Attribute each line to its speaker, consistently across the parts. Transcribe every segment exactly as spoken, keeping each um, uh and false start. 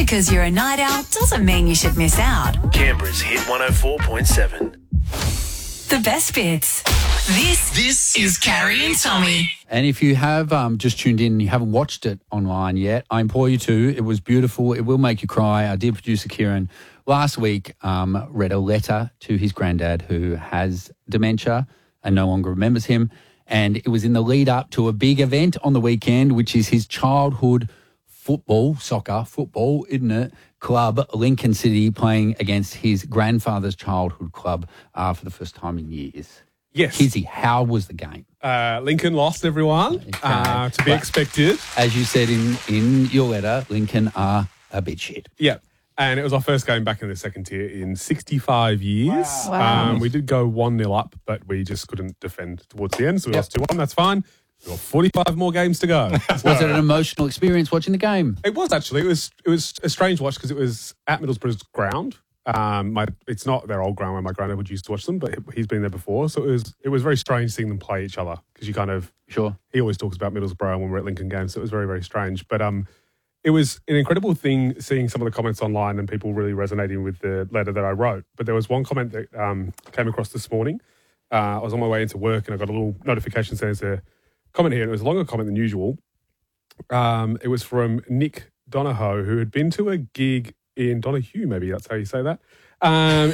Speaker 1: because you're a night owl doesn't mean you should miss out.
Speaker 2: Canberra's Hit one oh four point seven.
Speaker 1: The best bits. This, this is Carrie and Tommy.
Speaker 3: And if you have um, just tuned in and you haven't watched it online yet, I implore you to. It was beautiful. It will make you cry. Our dear producer, Kieran, last week um, read a letter to his granddad who has dementia and no longer remembers him. And it was in the lead up to a big event on the weekend, which is his childhood football, soccer, football, isn't it, club, Lincoln City, playing against his grandfather's childhood club uh, for the first time in years.
Speaker 4: Yes.
Speaker 3: Kizzy, how was the game?
Speaker 4: Uh, Lincoln lost, everyone,
Speaker 3: Okay.
Speaker 4: uh, to be
Speaker 3: But
Speaker 4: expected.
Speaker 3: As you said in, in your letter, Lincoln are a bit shit.
Speaker 4: Yeah. And it was our first game back in the second tier in sixty-five years.
Speaker 5: Wow.
Speaker 4: Um, we did go one nil up, but we just couldn't defend towards the end, so we
Speaker 3: Yep.
Speaker 4: lost two one. That's fine. We've got forty-five more games to go.
Speaker 3: Was it an emotional experience watching the game?
Speaker 4: It was actually. It was it was a strange watch because it was at Middlesbrough's ground. Um, my it's not their old ground where my granddad would used to watch them, but he's been there before. So it was it was very strange seeing them play each other because you kind of
Speaker 3: Sure.
Speaker 4: he always talks about Middlesbrough when we're at Lincoln games, so it was very very strange. But um, it was an incredible thing seeing some of the comments online and people really resonating with the letter that I wrote. But there was one comment that um, came across this morning. Uh, I was on my way into work and I got a little notification saying there's a comment here, and it was a longer comment than usual. Um, it was from Nick Donahoe, who had been to a gig in Donahue, maybe that's how you say that. Um,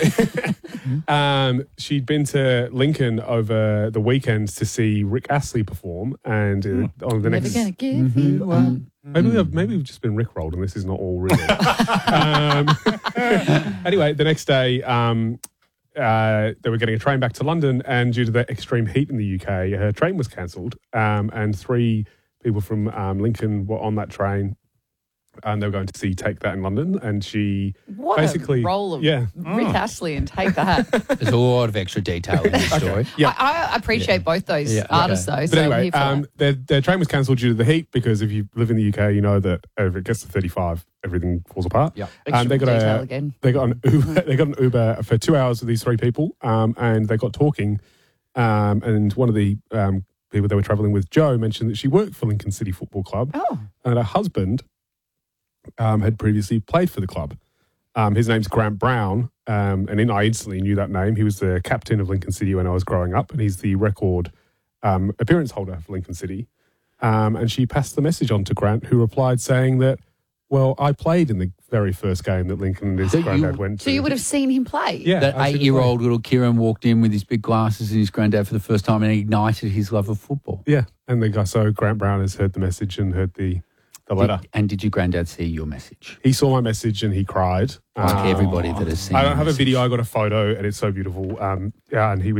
Speaker 4: um, she'd been to Lincoln over the weekend to see Rick Astley perform, and uh, on the
Speaker 5: Never
Speaker 4: next,
Speaker 5: gonna give you up.
Speaker 4: maybe I've, maybe we've just been rickrolled, and this is not all real. um, anyway, the next day, um, uh, they were getting a train back to London, and due to the extreme heat in the U K, her train was cancelled, um, and three people from um, Lincoln were on that train. And they were going to see Take That in London, and she
Speaker 5: What
Speaker 4: basically
Speaker 5: a role of
Speaker 4: yeah.
Speaker 5: Rick Astley and Take That.
Speaker 3: There's a lot of extra detail in this story.
Speaker 4: Yeah.
Speaker 5: I, I appreciate both those
Speaker 3: Yeah,
Speaker 5: artists
Speaker 3: okay.
Speaker 5: though.
Speaker 4: But
Speaker 5: So I'm
Speaker 4: anyway,
Speaker 5: here for
Speaker 4: um,
Speaker 5: that.
Speaker 4: their, their train was cancelled due to the heat because if you live in the U K, you know that if it gets to thirty-five, everything falls apart.
Speaker 3: Yeah.
Speaker 4: Um, they got
Speaker 5: detail
Speaker 4: a
Speaker 5: again.
Speaker 4: they got an Uber, they got an Uber for two hours with these three people, um, and they got talking. Um, and one of the um, people they were travelling with, Joe, mentioned that she worked for Lincoln City Football Club,
Speaker 5: Oh,
Speaker 4: and her husband um, had previously played for the club. Um, his name's Grant Brown, um, and in, I instantly knew that name. He was the captain of Lincoln City when I was growing up, and he's the record um, appearance holder for Lincoln City. Um, and she passed the message on to Grant, who replied saying that, well, I played in the very first game that Lincoln and his
Speaker 3: So you-
Speaker 4: granddad went to.
Speaker 5: so you would have seen him play?
Speaker 4: Yeah,
Speaker 3: That
Speaker 4: I see the
Speaker 3: eight-year-old little Kieran walked in with his big glasses and his granddad for the first time and ignited his love of football.
Speaker 4: Yeah, and the guy, so Grant Brown has heard the message and heard the, the letter.
Speaker 3: Did, and did your granddad see your message?
Speaker 4: He saw my message and he cried.
Speaker 3: Like
Speaker 4: Um,
Speaker 3: everybody that has seen
Speaker 4: I
Speaker 3: your
Speaker 4: don't have a
Speaker 3: message.
Speaker 4: video. I got a photo, and it's so beautiful. Um, yeah, and he was.